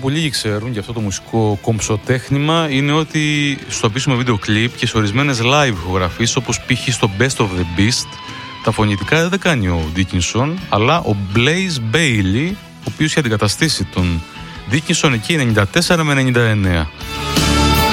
που λίγοι ξέρουν για αυτό το μουσικό κομψοτέχνημα είναι ότι στο επίσημο βίντεο κλιπ και σε ορισμένες live ηχογραφίες, όπως π.χ. στο Best of the Beast, τα φωνητικά δεν κάνει ο Dickinson, αλλά ο Blaze Bayley, ο οποίος είχε αντικαταστήσει τον Dickinson εκεί 94 με 99.